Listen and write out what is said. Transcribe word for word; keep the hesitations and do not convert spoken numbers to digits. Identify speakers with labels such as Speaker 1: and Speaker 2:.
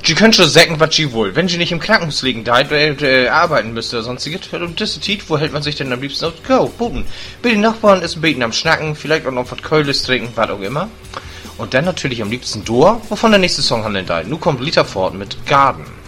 Speaker 1: Die können schon säcken, was sie wohl. Wenn sie nicht im Krankenhaus liegen, da äh, äh, arbeiten müsste oder sonstiges. Und das Tiet, wo hält man sich denn am liebsten auf? Go, Buten. Bei den Nachbarn ist ein bisschen am Schnacken, vielleicht auch noch was Keules trinken, was auch immer. Und dann natürlich am liebsten Door, wovon der nächste Song handelt. Nun kommt Lita Ford mit Garden.